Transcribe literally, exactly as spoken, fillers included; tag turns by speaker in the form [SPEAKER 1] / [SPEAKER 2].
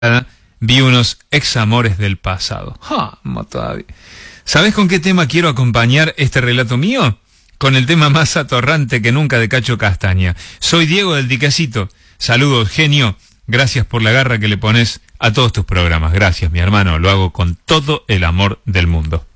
[SPEAKER 1] vi unos examores del pasado. ¡Ja! Todavía. ¿Sabés con qué tema quiero acompañar este relato mío? Con el tema más atorrante que nunca de Cacho Castaña. Soy Diego del Diquecito. Saludos, genio. Gracias por la garra que le pones a todos tus programas. Gracias, mi hermano. Lo hago con todo el amor del mundo.